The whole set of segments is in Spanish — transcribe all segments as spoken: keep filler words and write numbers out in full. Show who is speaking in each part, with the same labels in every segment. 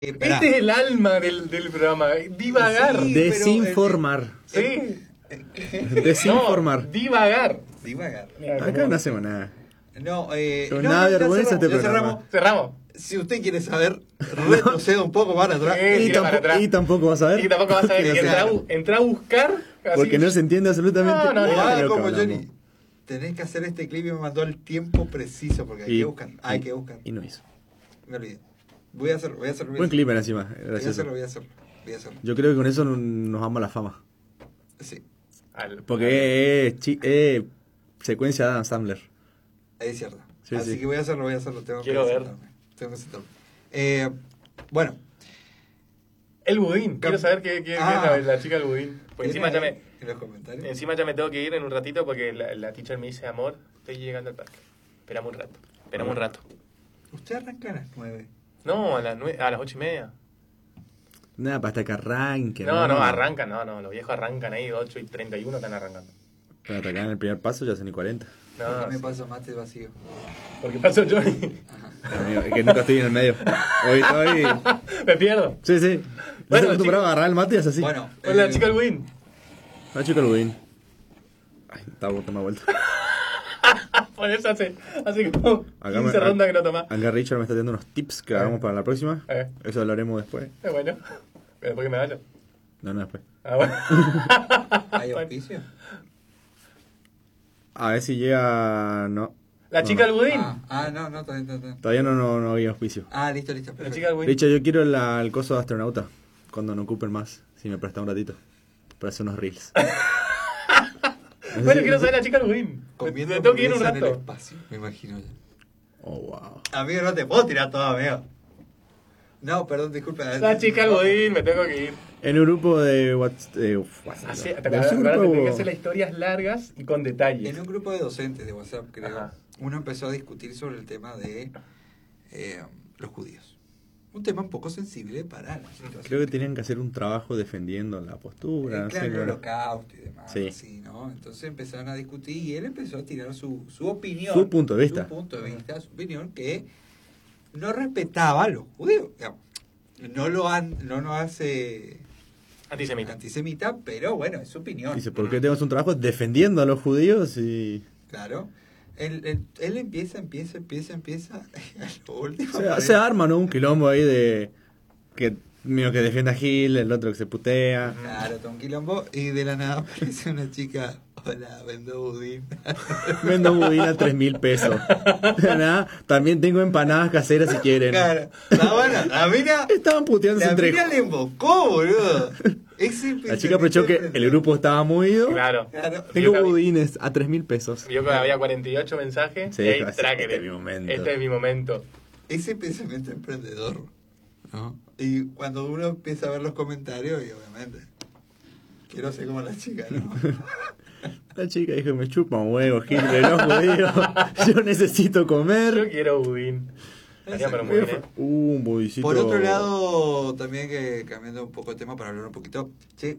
Speaker 1: Este es el alma del, del programa, divagar.
Speaker 2: Sí,
Speaker 3: Desinformar.
Speaker 1: Sí.
Speaker 3: Desinformar.
Speaker 1: No, divagar.
Speaker 2: Divagar.
Speaker 3: Acá no hacemos nada.
Speaker 2: No, eh,
Speaker 3: Con
Speaker 2: no,
Speaker 3: nada de
Speaker 2: ya
Speaker 3: vergüenza
Speaker 2: cerramos,
Speaker 3: este
Speaker 2: ya
Speaker 3: programa.
Speaker 2: cerramos.
Speaker 1: Cerramos.
Speaker 2: Si usted quiere saber, retroceda un poco para atrás.
Speaker 1: Eh,
Speaker 3: Y,
Speaker 1: tira para
Speaker 3: tampoco,
Speaker 1: atrás.
Speaker 3: y tampoco vas a ver.
Speaker 1: Y tampoco vas a ver.
Speaker 2: Que no
Speaker 1: Entra,
Speaker 2: sea.
Speaker 1: a bu- entra a buscar. así.
Speaker 3: Porque no se entiende absolutamente
Speaker 1: No, no,
Speaker 2: No
Speaker 1: no,
Speaker 3: nada
Speaker 2: haga
Speaker 3: de lo que
Speaker 2: como
Speaker 3: hablamos.
Speaker 2: Johnny. Tenés que hacer este clip y me mandó el tiempo preciso porque hay
Speaker 3: Y-
Speaker 2: que buscar. Hay
Speaker 3: y-
Speaker 2: que buscar.
Speaker 3: Y no hizo.
Speaker 2: Me olvidé. Voy a hacerlo, voy a hacerlo. Voy a
Speaker 3: Buen
Speaker 2: hacerlo.
Speaker 3: clip encima.
Speaker 2: Voy a
Speaker 3: Gracioso.
Speaker 2: hacerlo, voy a hacerlo. Voy a hacerlo.
Speaker 3: Yo creo que con eso nos vamos a la fama.
Speaker 2: Sí,
Speaker 1: Al-
Speaker 3: Porque es, chi- es secuencia de Adam Sandler.
Speaker 2: es cierto.
Speaker 3: Sí,
Speaker 2: Así
Speaker 3: sí.
Speaker 2: que voy a hacerlo, voy a hacerlo. Tengo
Speaker 1: Quiero
Speaker 2: que
Speaker 1: ver.
Speaker 2: sentarme. Tengo que sentarme. Eh, bueno.
Speaker 1: El budín. Quiero saber qué, qué
Speaker 2: Ah.
Speaker 1: viene la, la chica del budín. Pues encima ya,
Speaker 2: ¿Viene
Speaker 1: me,
Speaker 2: ahí en los comentarios?
Speaker 1: encima ya me tengo que ir en un ratito porque la, la teacher me dice, amor, estoy llegando al parque. Esperamos un rato. Esperamos un rato.
Speaker 2: Usted arranca a las nueve.
Speaker 1: No, a las, nue- a las ocho y media.
Speaker 3: Nada, para hasta que arranque.
Speaker 1: No, no, arrancan. No, no, los viejos arrancan ahí, ocho y treinta y uno están arrancando.
Speaker 3: Para atacar en el primer paso ya son ni cuarenta.
Speaker 1: No,
Speaker 2: me
Speaker 1: sí.
Speaker 2: paso mate vacío.
Speaker 1: Porque pasó Johnny.
Speaker 3: Amigo, es que nunca estoy en el medio. Hoy estoy.
Speaker 1: Me pierdo.
Speaker 3: Sí, sí.
Speaker 1: Bueno,
Speaker 3: Bueno, acostumbrado
Speaker 1: chicos.
Speaker 3: a agarrar el mate y es así.
Speaker 2: Bueno,
Speaker 1: Con la
Speaker 2: eh,
Speaker 1: chica del budín.
Speaker 3: La chica Ludín. Ay, está botando una vuelta.
Speaker 1: Por eso hace, hace como
Speaker 3: Acá
Speaker 1: quince
Speaker 3: me-
Speaker 1: rondas que no toma.
Speaker 3: Acá Richard me está dando unos tips que hagamos para la próxima.
Speaker 1: Eh.
Speaker 3: Eso lo haremos después.
Speaker 1: Es bueno. Pero después que me vaya.
Speaker 3: No, no, después.
Speaker 1: Ah, bueno.
Speaker 2: ¿hay auspicio?
Speaker 3: A ver si llega. No.
Speaker 1: La
Speaker 3: No,
Speaker 1: chica
Speaker 3: no.
Speaker 1: del budín.
Speaker 2: Ah, ah, no, no, todavía, todavía.
Speaker 3: Todavía no, no, no había auspicio.
Speaker 2: Ah, listo, listo.
Speaker 1: La
Speaker 2: perfecto.
Speaker 1: chica del budín.
Speaker 3: Richard, yo quiero la- el coso de astronauta. Cuando no ocupen más. Si me presta un ratito. Para hacer unos reels. No sé
Speaker 1: Bueno,
Speaker 3: si-
Speaker 1: quiero
Speaker 3: no sé-
Speaker 1: saber la chica del budín.
Speaker 2: Comiendo
Speaker 1: Me tengo que ir un
Speaker 2: hamburguesa en el
Speaker 1: rato.
Speaker 2: espacio, me imagino ya.
Speaker 3: Oh, wow.
Speaker 2: Amigo, no te puedo tirar todo, amigo. No, perdón, disculpa.
Speaker 1: La chica del budín, me tengo que ir.
Speaker 3: En un grupo de WhatsApp. Eh, uf, WhatsApp.
Speaker 1: Así,
Speaker 3: De
Speaker 1: te
Speaker 3: un
Speaker 1: acordás,
Speaker 3: grupo-
Speaker 1: acordás, tenés que hacer las historias largas y con detalles.
Speaker 2: En un grupo de docentes de WhatsApp, creo,
Speaker 1: Ajá.
Speaker 2: uno empezó a discutir sobre el tema de eh, los judíos. Un tema un poco sensible para la situación.
Speaker 3: Creo que tenían que hacer un trabajo defendiendo la postura.
Speaker 2: Eh,
Speaker 3: no
Speaker 2: claro,
Speaker 3: sé,
Speaker 2: el
Speaker 3: bueno.
Speaker 2: holocausto y demás,
Speaker 3: Sí.
Speaker 2: así, ¿no? Entonces empezaron a discutir y él empezó a tirar su, su opinión.
Speaker 3: Su punto de vista.
Speaker 2: Su punto de vista, su opinión, que no respetaba a los judíos. Digamos. No lo han, no nos hace
Speaker 1: Antisemita.
Speaker 2: antisemita, pero bueno, es su opinión.
Speaker 3: Dice, ¿por qué tenemos un trabajo defendiendo a los judíos? Y...
Speaker 2: Claro. Él, él, él empieza, empieza, empieza, empieza. A lo último
Speaker 3: Se,
Speaker 2: aparece-
Speaker 3: se arma, ¿no? Un quilombo ahí de... Que mío que defiende a Gil, el otro que se putea.
Speaker 2: Claro, todo un quilombo. Y de la nada aparece una chica. Hola, vendo budín.
Speaker 3: Vendo budín a tres mil pesos. Nada, también tengo empanadas caseras si quieren.
Speaker 2: Claro. La buena, la mina.
Speaker 3: Estaban puteándose
Speaker 2: La
Speaker 3: entre...
Speaker 2: mina le embocó, boludo. Ese
Speaker 3: La chica aprovechó que el grupo estaba movido.
Speaker 1: Claro.
Speaker 2: Claro.
Speaker 3: Tengo
Speaker 1: Vio que-
Speaker 3: budines a tres mil pesos.
Speaker 1: Vio que había cuarenta y ocho mensajes.
Speaker 3: Sí,
Speaker 1: y ahí
Speaker 3: dijo,
Speaker 1: tráquele.
Speaker 3: este es mi momento.
Speaker 1: Este es mi momento.
Speaker 2: Ese pensamiento emprendedor. ¿No? Y cuando uno empieza a ver los comentarios, y obviamente. Quiero ser como la chica, ¿no?
Speaker 3: La chica dijo, me chupa un huevo, Gil, de los judíos. Yo necesito
Speaker 1: Yo
Speaker 3: comer.
Speaker 1: quiero budín. Estaría para un budín, ¿eh?
Speaker 3: Uh, un budicito.
Speaker 2: Por otro lado, también que cambiando un poco de tema para hablar un poquito. Che,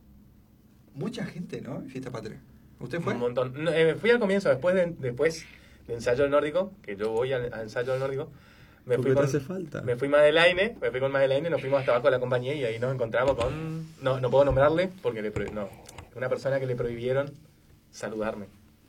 Speaker 2: mucha gente, ¿no? En Fiesta Patria. ¿Usted fue?
Speaker 1: Un montón. No, eh, fui al comienzo, después de, después de ensayo del nórdico, que yo voy al, al ensayo del nórdico. Me
Speaker 3: Porque
Speaker 1: fui,
Speaker 3: te
Speaker 1: con,
Speaker 3: hace falta.
Speaker 1: me fui Madelaine, me fui con Madelaine, nos fuimos hasta abajo de la compañía y ahí nos encontramos con... No, no puedo nombrarle porque le pro- no, una persona que le prohibieron saludarme.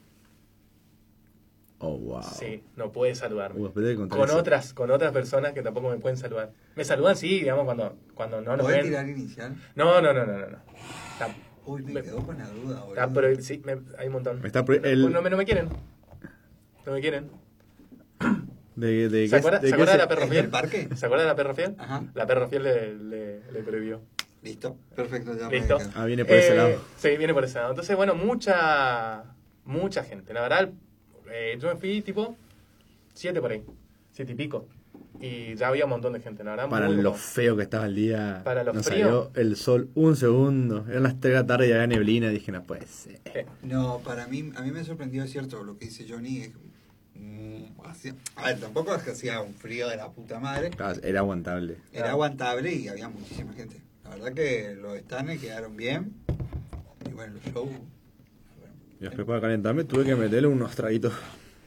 Speaker 3: Oh, wow.
Speaker 1: Sí, no puede saludarme.
Speaker 3: Uh, esperé que contar
Speaker 1: con
Speaker 3: eso.
Speaker 1: otras, con otras personas que tampoco me pueden saludar. Me saludan, sí, digamos, cuando, cuando no nos
Speaker 2: ¿Podés
Speaker 1: ven.
Speaker 2: tirar inicial?
Speaker 1: No, no, no, no, no. no. Está,
Speaker 2: Uy, me,
Speaker 1: Me-
Speaker 2: quedó con la duda, boludo.
Speaker 1: está prohi- sí, me- hay un montón.
Speaker 3: Está pro- el-
Speaker 1: no, me, no me quieren. No me quieren.
Speaker 3: De, de,
Speaker 1: ¿Se
Speaker 3: qué-
Speaker 1: acuerda,
Speaker 3: de
Speaker 1: ¿se
Speaker 3: qué
Speaker 1: acuerda de
Speaker 3: se-
Speaker 1: la perro
Speaker 2: ¿Es
Speaker 1: fiel?
Speaker 2: del parque?
Speaker 1: ¿Se acuerda de la perro fiel?
Speaker 2: Ajá.
Speaker 1: La perro fiel le, le, le prohibió.
Speaker 2: Listo, perfecto. Ya me
Speaker 1: Listo.
Speaker 2: quedo.
Speaker 3: Ah, viene por ese
Speaker 1: Eh,
Speaker 3: lado.
Speaker 1: Sí, viene por ese lado. Entonces, bueno, mucha mucha gente. La verdad, eh, yo me fui tipo siete por ahí. Siete y pico. Y ya había un montón de gente, la verdad.
Speaker 3: Para
Speaker 1: muy
Speaker 3: lo
Speaker 1: bueno.
Speaker 3: feo que estaba el día.
Speaker 1: Para lo
Speaker 3: nos
Speaker 1: frío.
Speaker 3: salió el sol un segundo. Eran las tres de la tarde y había neblina. Dije, no puede ser.
Speaker 1: Eh,
Speaker 2: No, para mí, a mí me sorprendió, es cierto, lo que dice Johnny. Es, mm, hacía- a ver, tampoco es que hacía un frío de la puta madre.
Speaker 3: Claro, era aguantable.
Speaker 2: Era
Speaker 1: Ah.
Speaker 2: aguantable y había muchísima gente. La verdad que los stands quedaron bien. Y bueno, los shows. bueno,
Speaker 3: Y después para calentarme tuve que meterle unos traguitos.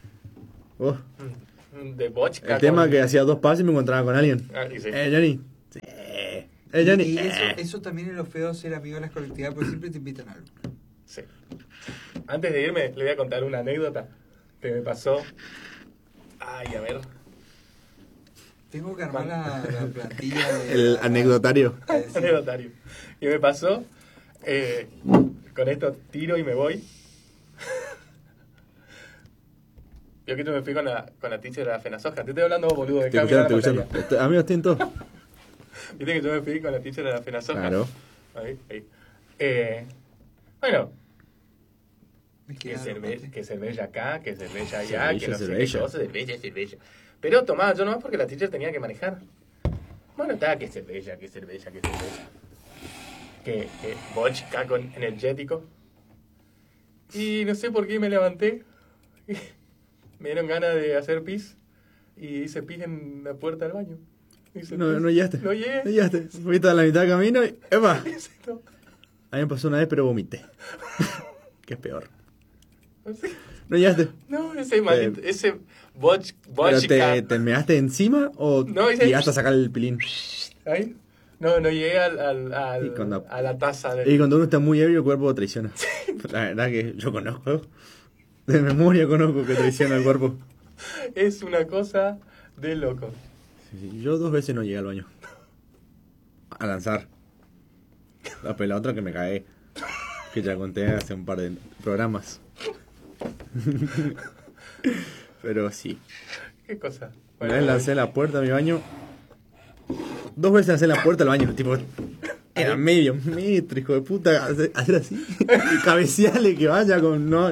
Speaker 3: Oh,
Speaker 1: de vodka.
Speaker 3: el tema
Speaker 1: con-
Speaker 3: que hacía dos pases y me encontraba con alguien.
Speaker 1: Ah, y sí.
Speaker 3: Eh, Johnny, Sí. El Johnny.
Speaker 2: Y eso,
Speaker 3: eh.
Speaker 2: eso también es lo feo de ser amigo de las colectividades, porque siempre te invitan a algo.
Speaker 1: Sí. Antes de irme, le voy a contar una anécdota que me pasó. Ay, a ver.
Speaker 2: Tengo que armar la, la plantilla de...
Speaker 3: El
Speaker 2: la-
Speaker 3: anecdotario.
Speaker 2: a decir,
Speaker 1: Anecdotario. Y me pasó. eh, con esto tiro y me voy. Yo que yo me fui con la, con la teacher de la FENASOJA. Te estoy hablando, boludo, de
Speaker 3: Te
Speaker 1: acá, mirá
Speaker 3: escucharon, te
Speaker 1: la
Speaker 3: escucharon.
Speaker 1: pantalla.
Speaker 3: Estoy- Amigos, estoy en todo.
Speaker 1: Viste que yo me fui con la teacher de la FENASOJA.
Speaker 3: Claro.
Speaker 1: Ahí, ahí. Eh, bueno,
Speaker 2: me
Speaker 1: que,
Speaker 2: queda
Speaker 1: cerve
Speaker 2: mate.
Speaker 1: que cerveza acá, que cerveza allá,
Speaker 3: Cerveza,
Speaker 1: que no sé
Speaker 3: cerveza.
Speaker 1: qué cosa, cerveza, cerveza. Pero tomaba yo nomás porque la teacher tenía que manejar. Bueno, estaba que cerveza, que cerveza, que cerveza. Que, que vodka con energético. Y no sé por qué me levanté. Y me dieron ganas de hacer pis. Y hice pis en la puerta del baño. Hice
Speaker 3: No,
Speaker 1: pis.
Speaker 3: no llegaste.
Speaker 1: No llegué.
Speaker 3: No llegaste. Fuiste a la mitad del camino y. ¡Epa!
Speaker 1: Hice todo.
Speaker 3: A mí me pasó una vez, pero vomité. Que es peor.
Speaker 1: No sé.
Speaker 3: ¿No llegaste?
Speaker 1: No, ese maldito, ese vodka.
Speaker 3: ¿Pero te, te measte encima o
Speaker 1: No, hice-
Speaker 3: llegaste a sacar el pilín?
Speaker 1: Ahí. No, no llegué al, al, al-
Speaker 3: Y cuando-
Speaker 1: a la taza de...
Speaker 3: Y cuando uno está muy ebrio, el cuerpo traiciona. La verdad que yo conozco. De memoria conozco que traiciona el cuerpo.
Speaker 1: Es una cosa de loco.
Speaker 3: Sí, sí, yo dos veces no llegué al baño. A lanzar. La, pues la otra que me cagué. Que ya conté hace un par de programas. Pero sí.
Speaker 1: ¿Qué cosa?
Speaker 3: Una vez lancé la puerta de mi baño. Dos veces lancé la puerta del baño. Tipo, era medio metro, hijo de puta. Hacer hacer así. Y cabecearle que vaya con. No.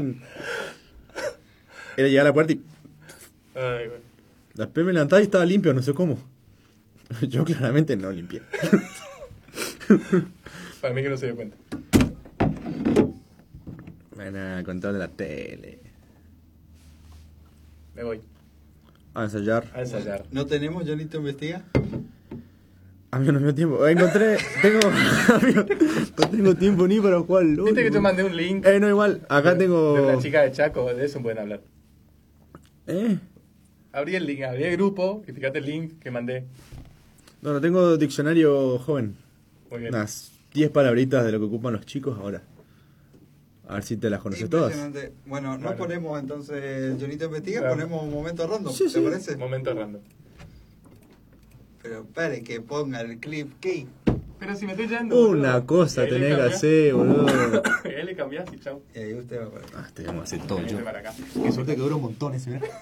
Speaker 3: Era llegar a la puerta y.
Speaker 1: Ay, bueno.
Speaker 3: Después me levantaba y estaba limpio, no sé cómo. Yo claramente no limpié.
Speaker 1: Para mí que no se dio cuenta.
Speaker 3: Bueno, control de la tele.
Speaker 1: Me voy
Speaker 3: A ensayar.
Speaker 1: a ensayar.
Speaker 2: ¿No tenemos Johnito Investiga?
Speaker 3: Amigo, no me dio tiempo. Encontré. Tengo. Amigo, no tengo tiempo ni para jugar LOL.
Speaker 1: Viste que te mandé un link
Speaker 3: Eh, no, igual. Acá tengo.
Speaker 1: de una chica de Chaco, de eso pueden hablar.
Speaker 3: Eh.
Speaker 1: Abrí el link, abrí el grupo y fíjate el link que mandé.
Speaker 3: No, no tengo diccionario joven.
Speaker 1: Muy bien.
Speaker 3: Unas diez palabritas de lo que ocupan los chicos ahora. A ver si te las conoces todas.
Speaker 2: Impresionante. Bueno, no
Speaker 1: Bueno.
Speaker 2: ponemos entonces Johnito Investiga,
Speaker 1: Claro.
Speaker 2: ponemos un momento random,
Speaker 3: Sí,
Speaker 2: ¿te
Speaker 3: sí.
Speaker 2: parece?
Speaker 1: Momento random.
Speaker 2: Pero pare que ponga el clip key.
Speaker 1: Pero si me estoy yendo.
Speaker 3: Una
Speaker 1: boludo.
Speaker 3: cosa
Speaker 1: Y ahí le
Speaker 3: tenés que
Speaker 1: cambiás.
Speaker 3: hacer, boludo.
Speaker 1: Y ahí le cambiás y chau.
Speaker 2: Y ahí usted va para acá.
Speaker 3: Ah, te vamos a hacer todo
Speaker 1: Venite
Speaker 3: yo.
Speaker 1: para acá.
Speaker 3: Qué suerte que dura un montón ese, ¿verdad?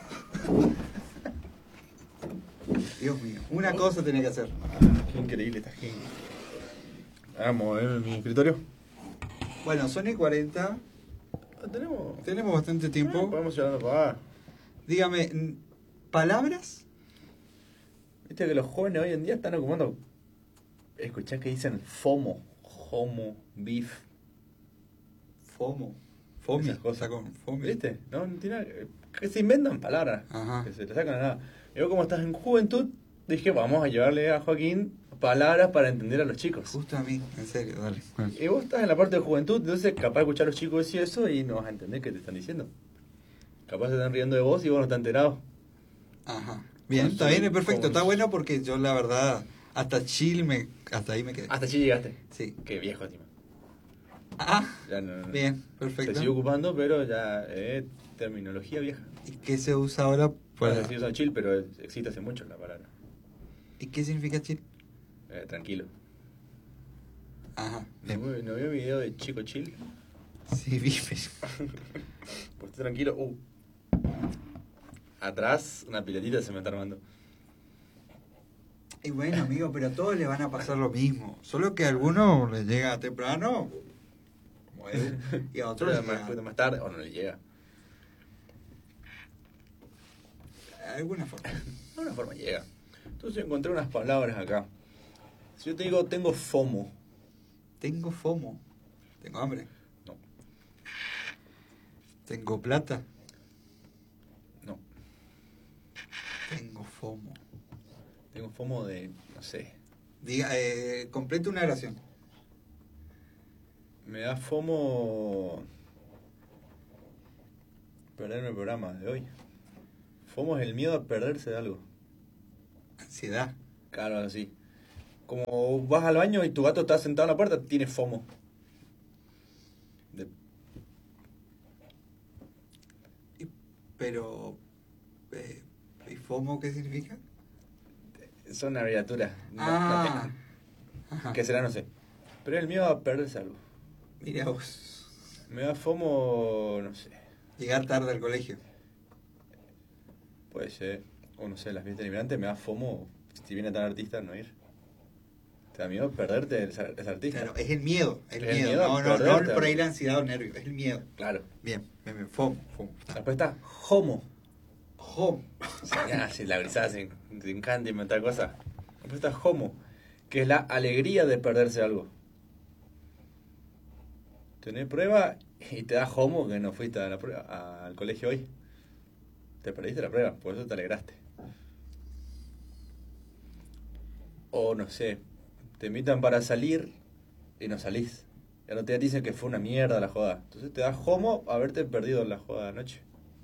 Speaker 2: Dios mío, una cosa tenía que hacer.
Speaker 3: Qué increíble esta gente. Vamos, ¿eh? Mi escritorio.
Speaker 2: Bueno, son y cuarenta,
Speaker 3: Tenemos.
Speaker 2: tenemos bastante tiempo.
Speaker 3: Podemos llegar para acá.
Speaker 2: Dígame, n- ¿palabras?
Speaker 3: Viste que los jóvenes hoy en día están ocupando. Escuchás que dicen FOMO, homo, beef.
Speaker 2: FOMO. FOMI,
Speaker 3: Esas cosas.
Speaker 2: está con FOMI.
Speaker 3: ¿Viste? No, no tiene nada que- que se inventan palabras.
Speaker 2: Ajá.
Speaker 3: Que se te sacan a nada. Yo, como estás en juventud, dije, vamos a llevarle a Joaquín palabras para entender a los chicos.
Speaker 2: Justo a mí, en serio, dale.
Speaker 3: Y vos estás en la parte de juventud, entonces capaz de escuchar a los chicos decir eso y no vas a entender qué te están diciendo. Capaz se están riendo de vos y vos no estás enterado.
Speaker 2: Ajá. Bien, está bien, es perfecto. Está bueno porque yo, la verdad, hasta chill, me, hasta ahí me quedé.
Speaker 3: Hasta allí llegaste.
Speaker 2: Sí.
Speaker 3: Qué viejo, encima.
Speaker 2: Ah,
Speaker 3: Ya no, no.
Speaker 2: bien,
Speaker 3: Se
Speaker 2: perfecto.
Speaker 3: sigue ocupando, pero ya eh, terminología vieja.
Speaker 2: ¿Y qué se usa ahora
Speaker 3: Bueno,
Speaker 2: para...?
Speaker 3: se usa chill, pero existe hace mucho la palabra.
Speaker 2: ¿Y qué significa chill?
Speaker 3: Eh, tranquilo.
Speaker 2: Ajá.
Speaker 3: ¿No,
Speaker 2: Bien.
Speaker 3: ¿No vio un video de Chico Chill?
Speaker 2: Sí, vive.
Speaker 3: Pues esté tranquilo. Uh. Atrás, una pilotita se me está armando.
Speaker 2: Y bueno, amigo, pero a todos les van a pasar lo mismo. Solo que a algunos les llega temprano, como él, y a otros
Speaker 3: Pero
Speaker 2: les
Speaker 3: más,
Speaker 2: llega
Speaker 3: poquito más tarde, o no le llega.
Speaker 2: de alguna forma.
Speaker 3: De alguna forma llega. Entonces encontré unas palabras acá. Si yo te digo, tengo FOMO.
Speaker 2: Tengo FOMO. Tengo hambre.
Speaker 3: No,
Speaker 2: Tengo plata.
Speaker 3: no.
Speaker 2: Tengo FOMO.
Speaker 3: Tengo FOMO de, no sé.
Speaker 2: Diga, eh, complete una oración.
Speaker 3: Me da FOMO perderme el programa de hoy. FOMO es el miedo a perderse de algo.
Speaker 2: Ansiedad.
Speaker 3: Claro, así. como vas al baño y tu gato está sentado en la puerta, tiene FOMO. De-
Speaker 2: Pero, eh, ¿y FOMO qué significa?
Speaker 3: son abreviaturas. No,
Speaker 2: Ah,
Speaker 3: no
Speaker 2: ajá.
Speaker 3: te- ¿Qué será? No sé. Pero el miedo a perderse algo.
Speaker 2: Mira vos,
Speaker 3: Me da FOMO, no sé.
Speaker 2: llegar tarde al colegio.
Speaker 3: Puede ser. O no sé, las fiestas inmigrantes me da FOMO. Si viene tan artista, no ir. ¿Te da miedo perderte ese ese artista?
Speaker 2: Claro, es el miedo, el,
Speaker 3: El
Speaker 2: miedo.
Speaker 3: miedo a
Speaker 2: No, no, no
Speaker 3: perderte
Speaker 2: por ahí
Speaker 3: algo.
Speaker 2: la ansiedad o nervio, es el miedo.
Speaker 3: Claro.
Speaker 2: Bien, bien, bien, FOMO, FOMO.
Speaker 3: Después está HOMO.
Speaker 2: Home.
Speaker 3: Ya, si la grisada se, se encanta inventar cosas. Después está HOMO, que es la alegría de perderse algo. Tenés prueba y te da HOMO que no fuiste a la prueba, al colegio hoy. Te perdiste la prueba, por eso te alegraste. O no sé, te invitan para salir y no salís. Y al otro día te dicen que fue una mierda la joda. Entonces te da HOMO haberte perdido la joda de anoche.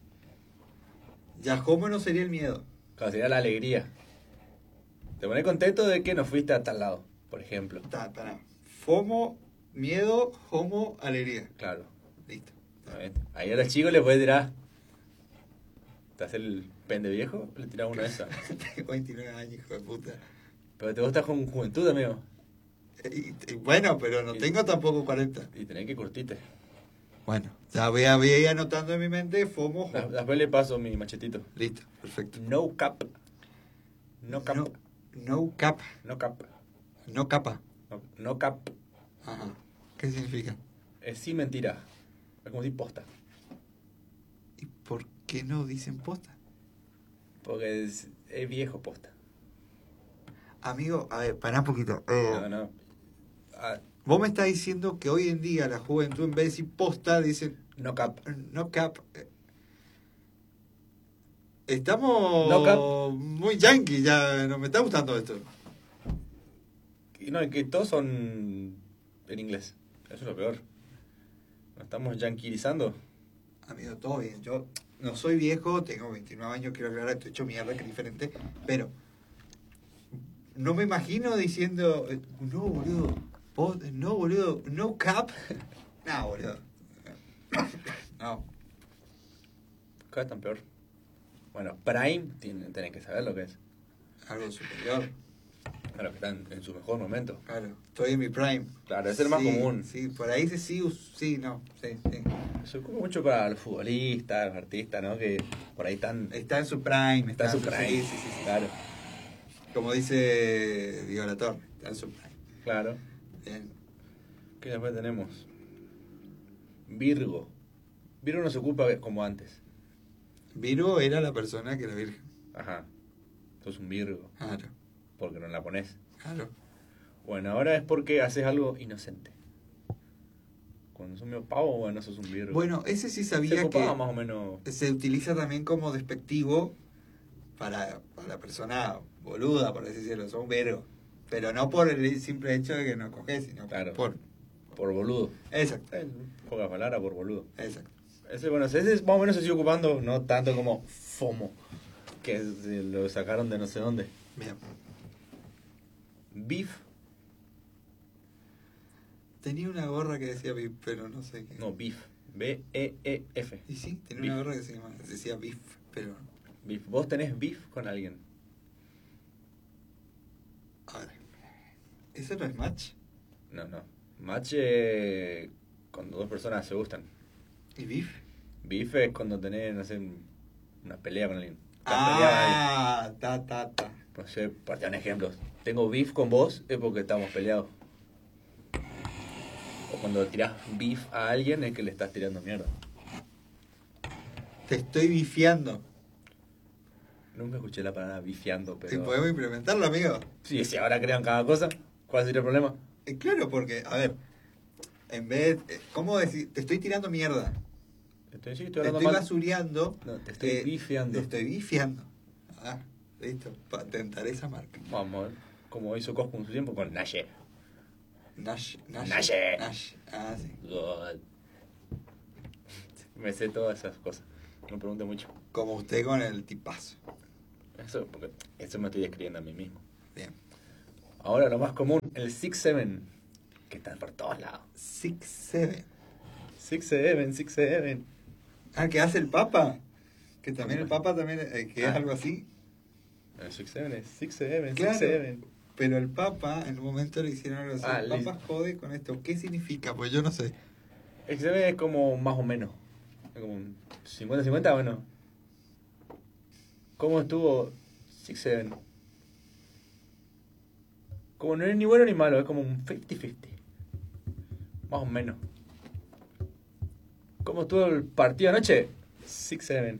Speaker 2: Ya Home no sería el miedo.
Speaker 3: Claro, sería la alegría. Te pones contento de que no fuiste a tal lado, por ejemplo.
Speaker 2: Está, para. FOMO, miedo, homo, alegría.
Speaker 3: Claro.
Speaker 2: Listo.
Speaker 3: Está bien. Ahí a los chicos les puedes tirar. ¿Te hace el pende viejo? Le tirás una de esas.
Speaker 2: Tengo veintinueve años, hijo de puta.
Speaker 3: Pero te gusta con juventud, amigo.
Speaker 2: Y, y bueno, pero no tengo tampoco cuarenta.
Speaker 3: Y tenés que curtirte.
Speaker 2: Bueno, ya voy a, voy a ir anotando en mi mente FOMO,
Speaker 3: Da-
Speaker 2: homo.
Speaker 3: Después le paso mi machetito.
Speaker 2: Listo, perfecto.
Speaker 3: No cap. No cap.
Speaker 2: No, no cap.
Speaker 3: No cap.
Speaker 2: No capa.
Speaker 3: No, no cap.
Speaker 2: Ajá. ¿Qué significa?
Speaker 3: Es sí mentira. Es como decir posta.
Speaker 2: ¿Y por qué no dicen posta?
Speaker 3: Porque es, es viejo posta.
Speaker 2: Amigo, a ver, pará un poquito. Eh,
Speaker 3: No, no. Ah,
Speaker 2: Vos me estás diciendo que hoy en día la juventud en vez de decir posta dicen
Speaker 3: no cap.
Speaker 2: no cap. Eh, Estamos
Speaker 3: No cap.
Speaker 2: muy yankee, ya no me está gustando esto.
Speaker 3: Y no, es que todos son en inglés. Eso es lo peor. Nos estamos yanquirizando.
Speaker 2: Amigo, todo bien. Yo no soy viejo, tengo veintinueve años, quiero aclarar, estoy hecho mierda, que es diferente. Pero no me imagino diciendo, eh, no, boludo, vos, no, boludo, no cap. No, boludo. No.
Speaker 3: Cada vez tan peor. Bueno, Prime, tienen, tienen que saber lo que es.
Speaker 2: Algo superior.
Speaker 3: Claro, que están en su mejor momento.
Speaker 2: Claro, estoy en mi prime.
Speaker 3: Claro, es el más
Speaker 2: Sí,
Speaker 3: común.
Speaker 2: Sí, por ahí sí, sí, sí, no, sí, sí.
Speaker 3: Eso es como mucho para los futbolistas, los artistas, ¿no? Que por ahí están...
Speaker 2: Está en su prime.
Speaker 3: Está en su prime.
Speaker 2: Sí, sí, sí, sí.
Speaker 3: Claro,
Speaker 2: Como dice Diego Latorre, está en su prime.
Speaker 3: claro.
Speaker 2: Bien.
Speaker 3: ¿Qué después tenemos? Virgo. Virgo no se ocupa como antes.
Speaker 2: Virgo era la persona que era virgen.
Speaker 3: Ajá. Sos un Virgo.
Speaker 2: Claro,
Speaker 3: Porque no la pones.
Speaker 2: claro.
Speaker 3: Bueno, ahora es porque haces algo inocente. Cuando sos medio pavo, bueno, sos un Virgo.
Speaker 2: Bueno, ese sí
Speaker 3: se
Speaker 2: sabía
Speaker 3: ocupaba
Speaker 2: que
Speaker 3: más o menos...
Speaker 2: se utiliza también como despectivo para, para la persona boluda, por así decirlo, son Virgo. Pero no por el simple hecho de que no coges, sino
Speaker 3: Claro.
Speaker 2: por...
Speaker 3: Por boludo.
Speaker 2: Exacto,
Speaker 3: Eh, Pocas palabras por boludo.
Speaker 2: exacto.
Speaker 3: Ese, bueno, ese es- más o menos se sigue ocupando, no tanto como FOMO, que se lo sacaron de no sé dónde.
Speaker 2: Bien.
Speaker 3: Beef,
Speaker 2: Tenía una gorra que decía beef, pero no sé qué.
Speaker 3: no, beef, B E E F.
Speaker 2: Y sí, tenía
Speaker 3: Beef.
Speaker 2: una gorra que se llama, decía beef, pero...
Speaker 3: Beef. Vos tenés beef con alguien.
Speaker 2: A ver. ¿Eso no es match?
Speaker 3: No, no. Match eh, cuando dos personas se gustan.
Speaker 2: ¿Y beef?
Speaker 3: Beef es cuando tenés, no sé, una pelea con alguien. Estás peleado con alguien.
Speaker 2: Ah, ta, ta, ta.
Speaker 3: No sé, para te dar ejemplos. Tengo beef con vos es porque estamos peleados. O cuando tirás beef a alguien es que le estás tirando mierda.
Speaker 2: Te estoy bifiando.
Speaker 3: Nunca escuché la palabra bifiando,
Speaker 2: Si
Speaker 3: pero...
Speaker 2: podemos implementarlo, amigo.
Speaker 3: Sí, si ahora crean cada cosa, ¿cuál sería el problema?
Speaker 2: Eh, claro, porque, a ver, en vez... eh, ¿Cómo decir? Te estoy tirando mierda.
Speaker 3: Estoy, sí, estoy
Speaker 2: Te
Speaker 3: hablando
Speaker 2: estoy
Speaker 3: mal.
Speaker 2: basureando.
Speaker 3: No, te estoy
Speaker 2: eh,
Speaker 3: bifiando.
Speaker 2: Te estoy bifiando. Ah, listo. Patentaré esa marca.
Speaker 3: Vamos a ver. Como hizo Cosco en su tiempo con Nash.
Speaker 2: Nash. Nash.
Speaker 3: Nash.
Speaker 2: Nash. Ah, sí.
Speaker 3: God. Me sé todas esas cosas. No pregunte mucho.
Speaker 2: Como usted con el tipazo.
Speaker 3: Eso, porque eso me estoy describiendo a mí mismo.
Speaker 2: Bien.
Speaker 3: Ahora lo más común, el six seven, que está por todos lados.
Speaker 2: Six Seven.
Speaker 3: six seven, six seven.
Speaker 2: Ah, ¿qué hace el Papa? Que también el Papa también, eh, que es
Speaker 3: Ah.
Speaker 2: algo así.
Speaker 3: El six seven es six seven,
Speaker 2: Claro.
Speaker 3: six seven.
Speaker 2: Pero el Papa, en un momento le hicieron algo así.
Speaker 3: Ah,
Speaker 2: el
Speaker 3: le-
Speaker 2: Papa jode con esto. ¿Qué significa? Pues yo no sé.
Speaker 3: six seven es como más o menos. Es como un cincuenta cincuenta, bueno. ¿Cómo estuvo six seven? Como no es ni bueno ni malo, es como un cincuenta cincuenta. Más o menos. ¿Cómo estuvo el partido anoche? six seven.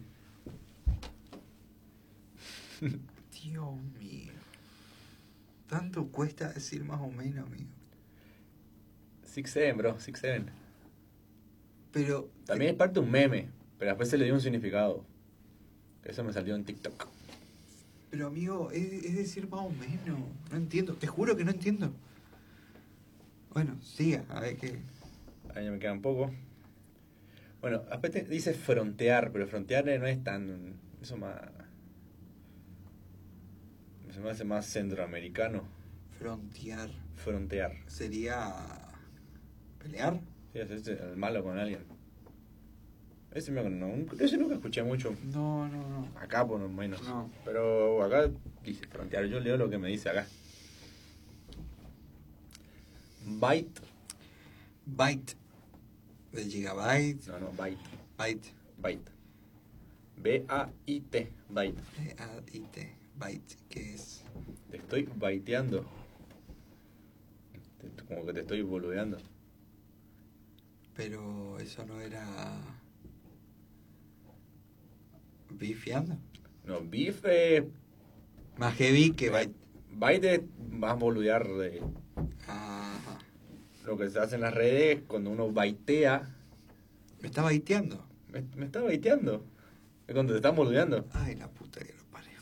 Speaker 2: Dios mío. Tanto cuesta decir más o menos, amigo.
Speaker 3: six seven, bro, six seven.
Speaker 2: Pero.
Speaker 3: También es parte de un meme, pero después se le dio un significado. Eso me salió en TikTok.
Speaker 2: Pero, amigo, es, es decir más o menos. No entiendo. Te juro que no entiendo. Bueno, siga. A ver qué.
Speaker 3: Ahí ya me queda un poco. Bueno, después te- dice frontear, pero frontear no es tan... Eso más... Se me hace más centroamericano.
Speaker 2: Frontear.
Speaker 3: Frontear.
Speaker 2: Sería. Pelear.
Speaker 3: Sí, hacerse el malo con alguien. Ese, me, no, ese nunca escuché mucho.
Speaker 2: No, no, no.
Speaker 3: Acá por lo menos.
Speaker 2: No.
Speaker 3: Pero acá dice frontear. Yo leo lo que me dice acá. Byte.
Speaker 2: Byte. De gigabyte.
Speaker 3: No, no, byte.
Speaker 2: Byte.
Speaker 3: Byte. B A I T. Byte.
Speaker 2: B A I T. Byte. ¿Qué es?
Speaker 3: Te estoy byteando. Te- Como que te estoy boludeando.
Speaker 2: Pero eso no era. Bifiando.
Speaker 3: No, beef es...
Speaker 2: Más heavy que byte.
Speaker 3: Byte es más boludear de
Speaker 2: Ajá.
Speaker 3: lo que se hace en las redes cuando uno bytea.
Speaker 2: ¿Me está byteando?
Speaker 3: Me, me está byteando. Es cuando te están boludeando.
Speaker 2: Ay, la puta que lo parió.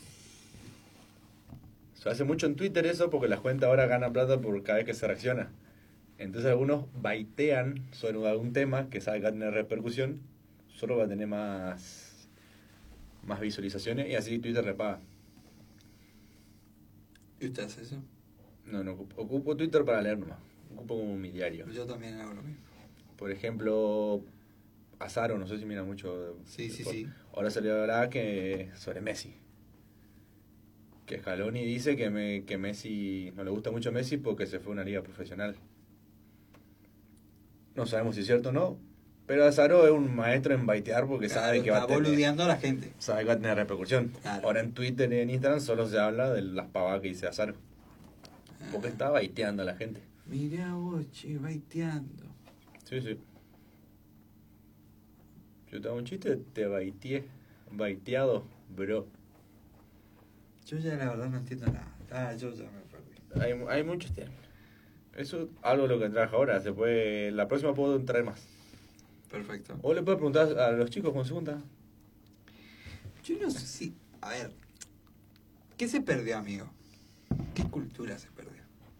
Speaker 3: Se hace mucho en Twitter eso porque la cuenta ahora gana plata por cada vez que se reacciona. Entonces algunos bytean sobre algún tema que sabe que va a tener repercusión, solo va a tener más, más visualizaciones y así Twitter le paga.
Speaker 2: ¿Y usted hace eso?
Speaker 3: No, no, ocupo, ocupo Twitter para leer nomás. Ocupo como mi diario.
Speaker 2: Yo también hago lo mismo.
Speaker 3: Por ejemplo, Azaro, no sé si mira mucho. de-
Speaker 2: Sí, sí,
Speaker 3: por-
Speaker 2: sí.
Speaker 3: Ahora salió a hablar que sobre Messi. Que Scaloni dice que, me, que Messi no le gusta mucho a Messi porque se fue a una liga profesional. No sabemos si es cierto o no, pero Azaro es un maestro en baitear porque
Speaker 2: Claro,
Speaker 3: sabe que va
Speaker 2: está
Speaker 3: a tener,
Speaker 2: boludeando a la gente.
Speaker 3: sabe que va a tener repercusión.
Speaker 2: Claro.
Speaker 3: Ahora en Twitter y en Instagram solo se habla de las pavadas que dice Azaro. Porque
Speaker 2: Ah.
Speaker 3: está baiteando a la gente.
Speaker 2: Mirá vos, che, byteando.
Speaker 3: Sí, sí. Yo te hago un chiste, te baiteé. Baiteado, bro.
Speaker 2: Yo ya la verdad no entiendo nada. Ah, yo ya me perdí.
Speaker 3: Hay, hay muchos términos. Eso es algo de lo que trabaja ahora. Se puede, la próxima puedo traer más.
Speaker 2: Perfecto.
Speaker 3: O le puedes preguntar a los chicos con segunda.
Speaker 2: Yo no sé si. A ver. ¿Qué se perdió, amigo? ¿Qué cultura se perdió?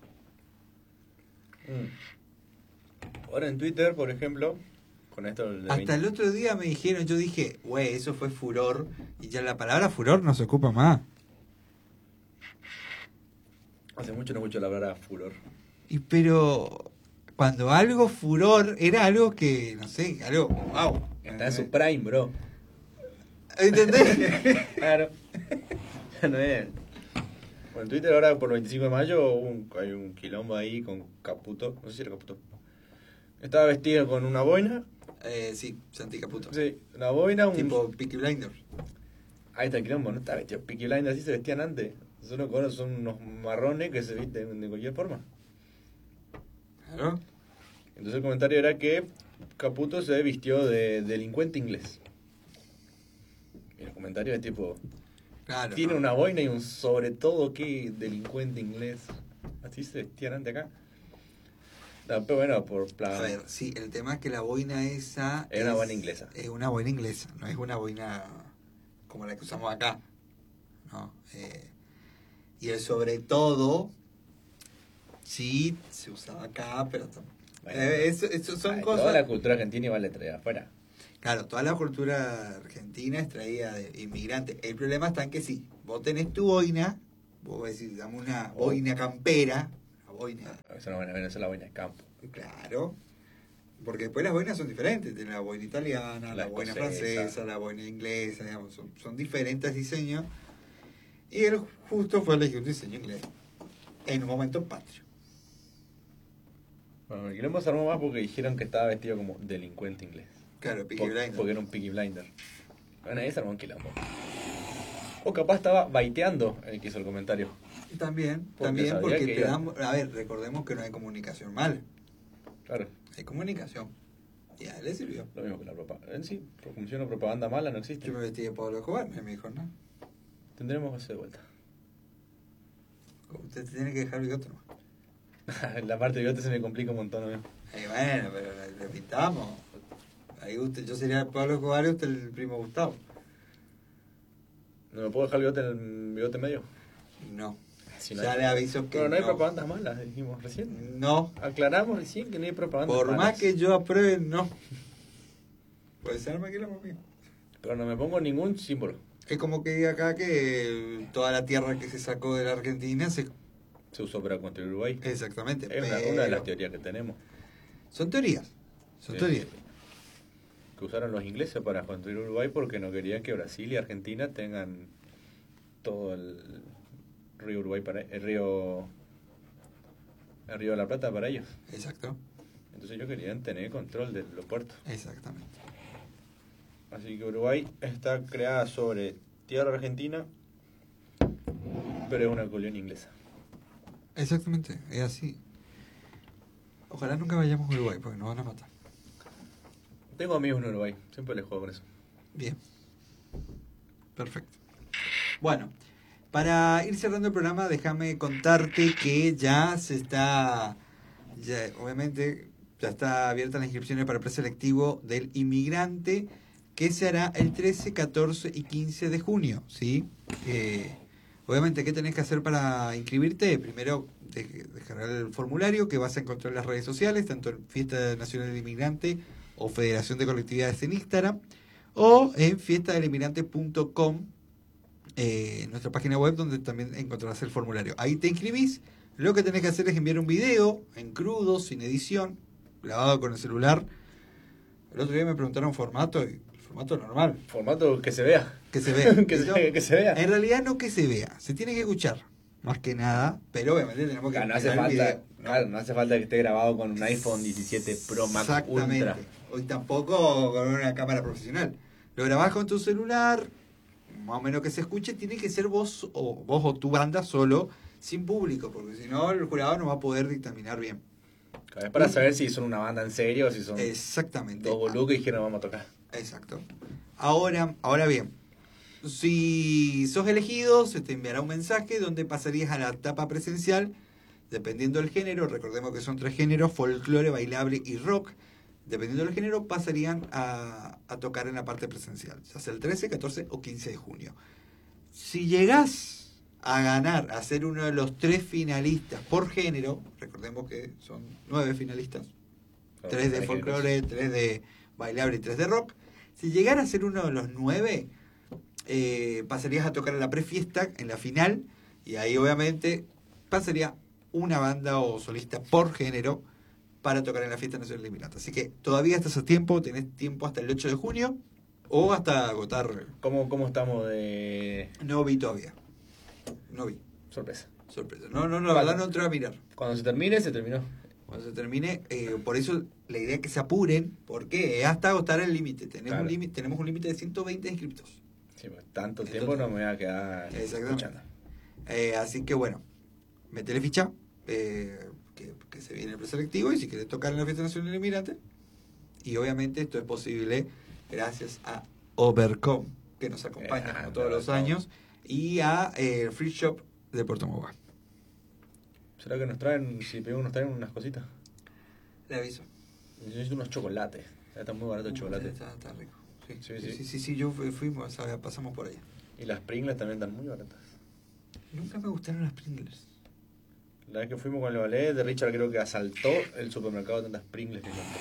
Speaker 3: Ahora en Twitter, por ejemplo, con esto de
Speaker 2: Hasta
Speaker 3: veinte
Speaker 2: el otro día me dijeron, yo dije, güey, eso fue furor. Y ya la palabra furor no se ocupa más.
Speaker 3: Hace mucho no escucho la palabra furor.
Speaker 2: Y pero. Cuando algo furor era algo que, no sé, algo. ¡Wow!
Speaker 3: Está en su prime, bro.
Speaker 2: ¿Entendés?
Speaker 3: Claro. Ya no es. Bueno, en Twitter ahora por el veinticinco de mayo hubo un- hay un quilombo ahí con Caputo. No sé si era Caputo. Estaba vestido con una boina.
Speaker 2: eh, sí, Santi Caputo.
Speaker 3: Sí, una boina, un...
Speaker 2: Tipo Peaky Blinders.
Speaker 3: Ahí está el quilombo, no está vestido. Peaky Blinders así se vestían antes. Son unos, son unos marrones que se visten de cualquier forma.
Speaker 2: Claro.
Speaker 3: Entonces el comentario era que Caputo se vistió de delincuente inglés. Y el comentario es tipo,
Speaker 2: Claro.
Speaker 3: tiene
Speaker 2: no.
Speaker 3: una boina y un sobre todo que delincuente inglés. Así se vestían antes acá. No, pero bueno, por plan.
Speaker 2: A ver, sí, el tema es que la boina esa.
Speaker 3: Es una boina inglesa.
Speaker 2: Es una boina inglesa, no es una boina como la que usamos acá. ¿No? Eh, y el sobre todo. Sí, se usaba acá, pero. tam-
Speaker 3: Bueno,
Speaker 2: eh, eso, eso son
Speaker 3: ay,
Speaker 2: cosas.
Speaker 3: Toda la cultura argentina igual le trae afuera.
Speaker 2: Claro, toda la cultura argentina es traída de inmigrantes. El problema está en que sí, vos tenés tu boina vos decís, dame una boina campera, una boina,
Speaker 3: Eso no es buena, eso es la boina de campo.
Speaker 2: claro, porque después las boinas son diferentes, tiene la boina italiana, la,
Speaker 3: La
Speaker 2: boina
Speaker 3: escocesa.
Speaker 2: francesa, la boina inglesa, digamos, son, son diferentes diseños, y él justo fue a elegir un diseño inglés, en un momento patrio.
Speaker 3: Bueno, el quilombo se armó más porque dijeron que estaba vestido como delincuente inglés.
Speaker 2: Claro, Peaky
Speaker 3: Por-
Speaker 2: Blinders.
Speaker 3: Porque era un Peaky Blinder. Bueno, ahí se armó un quilombo. O capaz estaba baiteando el que hizo el comentario.
Speaker 2: También,
Speaker 3: Porque
Speaker 2: también
Speaker 3: sabía
Speaker 2: porque
Speaker 3: que
Speaker 2: te
Speaker 3: iba-
Speaker 2: damos, a ver, recordemos que no hay comunicación mala,
Speaker 3: Claro,
Speaker 2: hay comunicación, y a él le sirvió.
Speaker 3: lo mismo que la propaganda. En sí, funciona propaganda mala, no existe.
Speaker 2: Yo me vestí de Pablo Escobar, me dijo, no,
Speaker 3: Tendremos que hacer de vuelta.
Speaker 2: usted tiene que dejar bigote nomás.
Speaker 3: La parte de bigote se me complica un montón. ¿No?
Speaker 2: Eh, bueno, pero le, le pintamos. Ahí usted, yo sería Pablo Escobar y usted el primo Gustavo.
Speaker 3: ¿No me puedo dejar el bigote en el bigote medio?
Speaker 2: No.
Speaker 3: Si no
Speaker 2: ya
Speaker 3: hay-
Speaker 2: le aviso que
Speaker 3: Pero no hay
Speaker 2: no.
Speaker 3: propagandas malas, dijimos recién.
Speaker 2: No.
Speaker 3: Aclaramos recién que no hay propagandas
Speaker 2: Por
Speaker 3: malas.
Speaker 2: más que yo apruebe, no. Puede ser maquila conmigo.
Speaker 3: Pero no me pongo ningún símbolo.
Speaker 2: Es como que diga acá que toda la tierra que se sacó de la Argentina se...
Speaker 3: Se usó para construir Uruguay.
Speaker 2: Exactamente.
Speaker 3: Es una,
Speaker 2: pero-
Speaker 3: una de las teorías que tenemos.
Speaker 2: Son teorías. Son
Speaker 3: Sí.
Speaker 2: teorías.
Speaker 3: Que usaron los ingleses para construir Uruguay porque no querían que Brasil y Argentina tengan todo el río Uruguay para el río el río de la Plata para ellos.
Speaker 2: Exacto.
Speaker 3: Entonces ellos querían tener control de los puertos.
Speaker 2: Exactamente.
Speaker 3: Así que Uruguay está creada sobre tierra argentina, pero es una colonia inglesa.
Speaker 2: Exactamente. Es así. Ojalá nunca vayamos a Uruguay porque nos van a matar.
Speaker 3: Tengo amigos en Uruguay, siempre les juego con eso.
Speaker 2: Bien. Perfecto. Bueno, para ir cerrando el programa, déjame contarte que ya se está, ya, obviamente, ya está abierta las inscripciones para el preselectivo del inmigrante, que se hará el trece, catorce y quince de junio, ¿sí? Eh, obviamente, ¿qué tenés que hacer para inscribirte? Primero, de- descargar el formulario que vas a encontrar en las redes sociales, tanto en Fiesta Nacional del Inmigrante o Federación de Colectividades en Instagram, o en fiesta del inmigrante punto com, eh, nuestra página web, donde también encontrarás el formulario. Ahí te inscribís. Lo que tenés que hacer es enviar un video en crudo, sin edición, grabado con el celular. El otro día me preguntaron formato, y el formato normal,
Speaker 3: Formato que se vea.
Speaker 2: que se vea.
Speaker 3: que,
Speaker 2: No,
Speaker 3: se, que se vea.
Speaker 2: en realidad no que se vea, se tiene que escuchar, más que nada, pero obviamente tenemos que
Speaker 3: Claro, no hace
Speaker 2: mirar el
Speaker 3: falta,
Speaker 2: video, ¿no?
Speaker 3: claro, no hace falta que esté grabado con un iPhone diecisiete Pro Max
Speaker 2: Exactamente.
Speaker 3: Ultra.
Speaker 2: Hoy tampoco con una cámara profesional. Lo grabás con tu celular, más o menos que se escuche, tiene que ser vos o vos o tu banda solo, sin público, porque si no el jurado no va a poder dictaminar bien.
Speaker 3: Es para saber si son una banda en serio o si son
Speaker 2: Exactamente.
Speaker 3: dos boludos que dijeron vamos a tocar.
Speaker 2: Exacto. Ahora, ahora bien, si sos elegido, se te enviará un mensaje donde pasarías a la etapa presencial, dependiendo del género. Recordemos que son tres géneros: folclore, bailable y rock. Dependiendo del género, pasarían a, a tocar en la parte presencial, ya sea el trece, catorce o quince de junio. Si llegás a ganar, a ser uno de los tres finalistas por género, recordemos que son nueve finalistas, tres de folclore, tres de bailable y tres de rock. Si llegara a ser uno de los nueve, eh, pasarías a tocar en la prefiesta, en la final, y ahí obviamente pasaría una banda o solista por género para tocar en la Fiesta Nacional del Inmigrante. Así que todavía estás a tiempo, tenés tiempo hasta el ocho de junio o hasta agotar.
Speaker 3: ¿Cómo, cómo estamos de
Speaker 2: No vi todavía. No vi.
Speaker 3: sorpresa?
Speaker 2: Sorpresa. No, no, no, la verdad no entré a mirar.
Speaker 3: Cuando se termine, se terminó.
Speaker 2: Cuando se termine, eh, por eso la idea es que se apuren, porque es hasta agotar el límite. Tenemos,
Speaker 3: Claro.
Speaker 2: un límite tenemos un límite de ciento veinte inscriptos.
Speaker 3: Sí, pues, tanto
Speaker 2: Entonces-
Speaker 3: tiempo no me voy a quedar
Speaker 2: Exactamente.
Speaker 3: escuchando.
Speaker 2: Eh, así que bueno, metele ficha, eh, que, que se viene el preselectivo, y si querés tocar en la Fiesta Nacional del Inmigrante. Y obviamente esto es posible gracias a Overcom, que nos acompaña
Speaker 3: Eh,
Speaker 2: como todos los
Speaker 3: Overcom.
Speaker 2: años, y a eh, Free Shop de Puerto Mogua.
Speaker 3: ¿Será que nos traen, si pedimos, nos traen unas cositas?
Speaker 2: Le aviso.
Speaker 3: Yo necesito unos chocolates. Ya está muy barato el chocolate.
Speaker 2: Está, está rico. Sí,
Speaker 3: Sí,
Speaker 2: sí,
Speaker 3: sí.
Speaker 2: sí, sí, sí, yo fui- fuimos, o sea, pasamos por allá.
Speaker 3: Y las Pringles también están muy baratas.
Speaker 2: Nunca me gustaron las Pringles.
Speaker 3: La vez que fuimos con el ballet de Richard, creo que asaltó el supermercado de tantas Pringles que compré.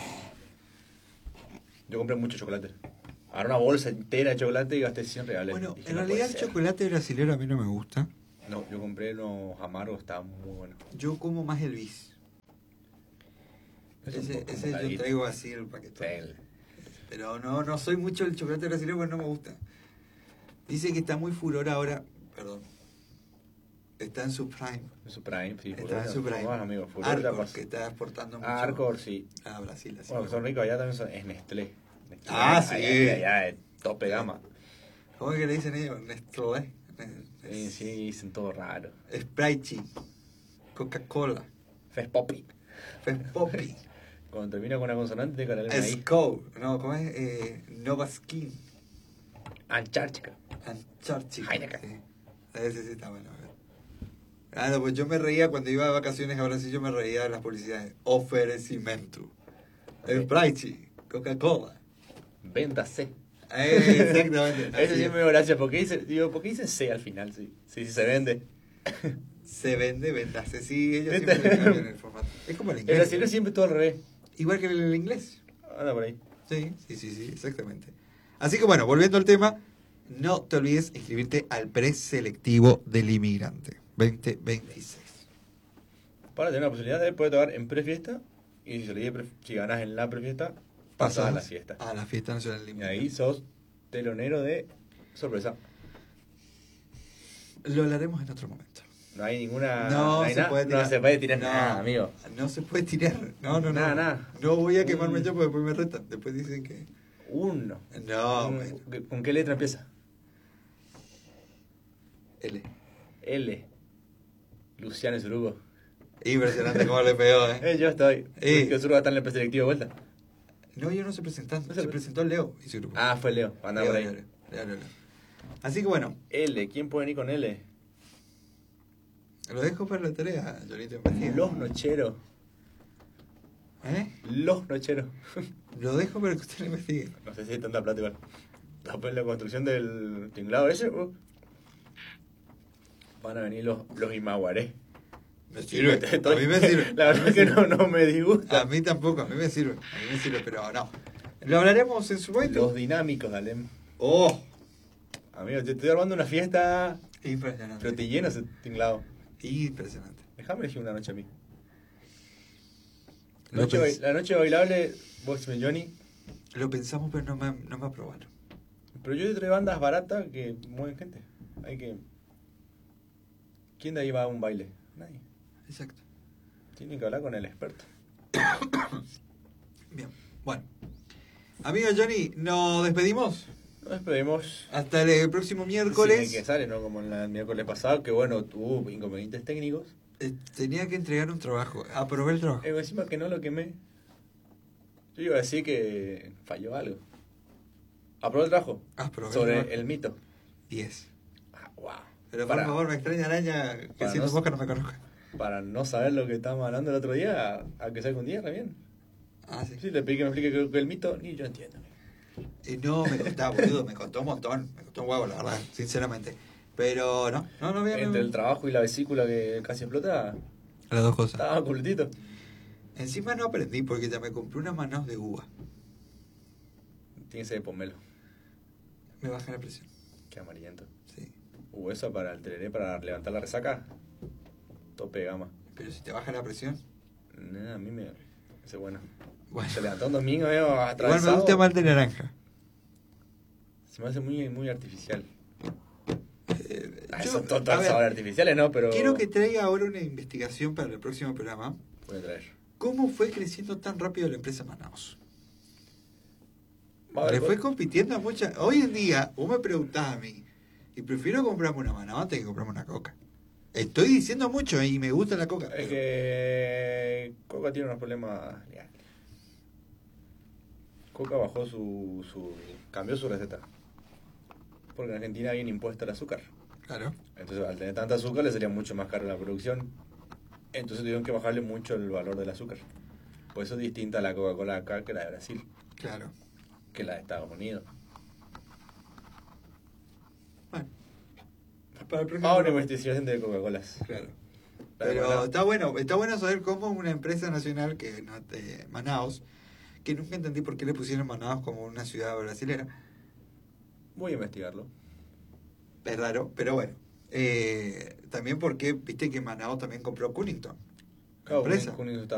Speaker 3: Yo compré mucho chocolate. Agarré una bolsa entera de chocolate y gasté cien reales.
Speaker 2: Bueno,
Speaker 3: Dije,
Speaker 2: en
Speaker 3: no
Speaker 2: realidad
Speaker 3: puede
Speaker 2: el
Speaker 3: ser.
Speaker 2: chocolate brasilero a mí no me gusta.
Speaker 3: No, yo compré unos amargos, estaban muy buenos.
Speaker 2: Yo como más el bis.
Speaker 3: Es un
Speaker 2: Ese,
Speaker 3: poco
Speaker 2: ese yo
Speaker 3: mojadito.
Speaker 2: traigo así el paquete.
Speaker 3: Sí, el-
Speaker 2: Pero no, no soy mucho el chocolate brasileño porque no me gusta. Dice que está muy furor ahora. Perdón. Está en su prime.
Speaker 3: Su Prime, sí.
Speaker 2: Está
Speaker 3: Furor,
Speaker 2: en su prime.
Speaker 3: Más, amigo. Furor ya
Speaker 2: Arcor,
Speaker 3: pasó.
Speaker 2: que está exportando mucho.
Speaker 3: Ah, Arcor, sí.
Speaker 2: A Brasil. Así
Speaker 3: Bueno,
Speaker 2: que-
Speaker 3: son ricos allá también, son, es Nestlé. Nestlé.
Speaker 2: Ah, sí.
Speaker 3: Allá, allá es tope gama.
Speaker 2: ¿Cómo es que le dicen ellos? Nestlé.
Speaker 3: Sí, sí, dicen todo raro.
Speaker 2: Sprite, Coca-Cola,
Speaker 3: Fes Poppy.
Speaker 2: Poppy,
Speaker 3: Cuando termina con una consonante, te calaré ahí.
Speaker 2: Skol, no, ¿cómo es? Eh, Nova Skin,
Speaker 3: Anchárchica.
Speaker 2: Antarctica.
Speaker 3: Heineken.
Speaker 2: Sí. Ese sí está bueno. Claro, pues yo me reía cuando iba de vacaciones a Brasil, yo me reía de las publicidades. Oferecimiento. Sprite, Coca-Cola.
Speaker 3: Venta C.
Speaker 2: Eh, exactamente.
Speaker 3: Ese
Speaker 2: Así
Speaker 3: sí
Speaker 2: es.
Speaker 3: me dio gracia, porque dice, digo, ¿por qué dice C al final? Sí, sí, sí se vende.
Speaker 2: Se vende, vendase. Sí, ellos
Speaker 3: ¿Viste?
Speaker 2: siempre le cambian el formato. Es como el
Speaker 3: El
Speaker 2: inglés.
Speaker 3: brasileño siempre todo al revés.
Speaker 2: Igual que el inglés.
Speaker 3: Anda por ahí.
Speaker 2: Sí, sí, sí, sí, exactamente. Así que bueno, volviendo al tema, no te olvides inscribirte al preselectivo del inmigrante veinte veintiséis.
Speaker 3: Para tener la posibilidad de poder tocar en prefiesta. Y si, se le pre- si ganas en la prefiesta, pasas a la fiesta.
Speaker 2: A la fiesta nacional del
Speaker 3: Y
Speaker 2: inmigrante.
Speaker 3: ahí sos telonero de sorpresa.
Speaker 2: Lo hablaremos en otro momento.
Speaker 3: No hay ninguna.
Speaker 2: No,
Speaker 3: hay
Speaker 2: se
Speaker 3: nada,
Speaker 2: puede tirar.
Speaker 3: no se puede tirar
Speaker 2: No.
Speaker 3: nada, amigo.
Speaker 2: No se puede tirar. No, no, no.
Speaker 3: Nada, nada.
Speaker 2: No voy a quemarme
Speaker 3: Mm.
Speaker 2: yo porque después me retan. Después dicen que...
Speaker 3: Uno.
Speaker 2: No,
Speaker 3: Un-
Speaker 2: bueno.
Speaker 3: ¿Con qué letra empieza?
Speaker 2: L.
Speaker 3: L. Luciano Surugo.
Speaker 2: Impresionante cómo le pegó, ¿eh?
Speaker 3: Eh, yo estoy.
Speaker 2: Eh.
Speaker 3: Que Surugo está en el preselectivo de vuelta.
Speaker 2: No, yo no se presentando.
Speaker 3: No
Speaker 2: Se
Speaker 3: se-
Speaker 2: presentó Leo y su grupo.
Speaker 3: Ah, fue Leo. Anda
Speaker 2: Leo,
Speaker 3: por ahí.
Speaker 2: Leo, Leo, Leo, Leo. Así que bueno,
Speaker 3: L. ¿Quién puede venir con L?
Speaker 2: lo dejo para la tarea, Jonito. investiga.
Speaker 3: Los nocheros.
Speaker 2: ¿Eh?
Speaker 3: Los nocheros.
Speaker 2: Lo dejo para que usted lo investigue.
Speaker 3: No sé si hay tanta plata igual. Después de la construcción del tinglado ese, uh, van a venir los, los imaguarés.
Speaker 2: Me sirve. A mí me sirve.
Speaker 3: La
Speaker 2: A mí
Speaker 3: verdad
Speaker 2: me
Speaker 3: que
Speaker 2: sirve.
Speaker 3: no, no me disgusta.
Speaker 2: A mí tampoco, a mí me sirve. A mí me sirve, pero no. Lo hablaremos en su momento.
Speaker 3: Los dinámicos, Alem.
Speaker 2: Oh,
Speaker 3: Amigo, te estoy armando una fiesta,
Speaker 2: impresionante.
Speaker 3: pero te lleno ese tinglado.
Speaker 2: Impresionante.
Speaker 3: Déjame elegir una noche a mí.
Speaker 2: Lo
Speaker 3: Noche
Speaker 2: pens-
Speaker 3: bail- la noche bailable, vos y Johnny.
Speaker 2: Lo pensamos, pero no me, no me aprobaron.
Speaker 3: Pero yo te traigo bandas baratas que mueven gente. Hay que. ¿Quién de ahí va a un baile? Nadie.
Speaker 2: Exacto.
Speaker 3: Tienen que hablar con el experto.
Speaker 2: Bien. Bueno. Amigo Johnny, nos despedimos.
Speaker 3: Nos despedimos.
Speaker 2: Hasta el próximo miércoles.
Speaker 3: Sí, que sale, ¿no? Como el miércoles pasado, que bueno, tuvo inconvenientes técnicos.
Speaker 2: Eh, tenía que entregar un trabajo. Aprobé el trabajo.
Speaker 3: Eh, encima que no lo quemé. Yo iba a decir que falló algo. ¿Aprobó el trabajo?
Speaker 2: Aprobé
Speaker 3: Sobre
Speaker 2: el trabajo.
Speaker 3: el mito.
Speaker 2: diez.
Speaker 3: Ah, wow.
Speaker 2: Pero
Speaker 3: Para-
Speaker 2: por favor, me extraña araña que
Speaker 3: para
Speaker 2: siendo
Speaker 3: no-
Speaker 2: boca no me conozca.
Speaker 3: Para no saber lo que estábamos hablando el otro día, a, a que salga un día, ¿está bien?
Speaker 2: Ah, sí.
Speaker 3: Sí, le pedí que me explique qué- qué es el mito, ni yo entiendo.
Speaker 2: Y no, me costaba, boludo, me costó un montón. Me costó un huevo, la verdad, sinceramente. Pero no, no, no, bien,
Speaker 3: Entre
Speaker 2: bien.
Speaker 3: el trabajo y la vesícula que casi explota,
Speaker 2: Las dos cosas.
Speaker 3: estaba completito.
Speaker 2: Encima no aprendí porque ya me compré una Manaus de uva.
Speaker 3: Tiene que ser de pomelo,
Speaker 2: Me baja la presión.
Speaker 3: que amarillento.
Speaker 2: Sí.
Speaker 3: Uh, eso para el tereré, para levantar la resaca, tope de gama.
Speaker 2: Pero si te baja la presión.
Speaker 3: Nah, a mí me... Ese bueno.
Speaker 2: Bueno.
Speaker 3: Se levantó un domingo, veo
Speaker 2: Igual
Speaker 3: atravesado.
Speaker 2: me gusta más el de naranja.
Speaker 3: Se me hace muy, muy artificial.
Speaker 2: Eh,
Speaker 3: Ah,
Speaker 2: yo-
Speaker 3: son todos
Speaker 2: a ver,
Speaker 3: sabores artificiales, ¿no? Pero...
Speaker 2: quiero que traiga ahora una investigación para el próximo programa.
Speaker 3: Voy a traer.
Speaker 2: ¿Cómo fue creciendo tan rápido la empresa Manaus?
Speaker 3: Va a
Speaker 2: Le
Speaker 3: ver,
Speaker 2: fue
Speaker 3: vos-
Speaker 2: compitiendo a muchas. Hoy en día, vos me preguntás a mí, y prefiero comprarme una Manaus antes que comprarme una Coca. Estoy diciendo mucho y me gusta la Coca.
Speaker 3: Es
Speaker 2: pero-
Speaker 3: que Coca tiene unos problemas legales. Coca bajó su, su... cambió su receta. Porque en Argentina viene impuesto el azúcar.
Speaker 2: Claro.
Speaker 3: Entonces, al tener tanta azúcar, le sería mucho más caro la producción. Entonces tuvieron que bajarle mucho el valor del azúcar. Por eso es distinta la Coca-Cola acá que la de Brasil,
Speaker 2: Claro.
Speaker 3: que la de Estados Unidos.
Speaker 2: Bueno. Para el próximo
Speaker 3: Ahora una
Speaker 2: programa.
Speaker 3: investigación de Coca-Colas.
Speaker 2: Claro.
Speaker 3: La de
Speaker 2: Pero
Speaker 3: Manaus.
Speaker 2: está bueno, está bueno saber cómo una empresa nacional que no de Manaus, que nunca entendí por qué le pusieron Manaus como una ciudad brasilera.
Speaker 3: Voy a investigarlo.
Speaker 2: Es raro, pero bueno. Eh, también porque, viste que Manao también compró Cunnington.
Speaker 3: Claro,
Speaker 2: Empresa.
Speaker 3: Cunnington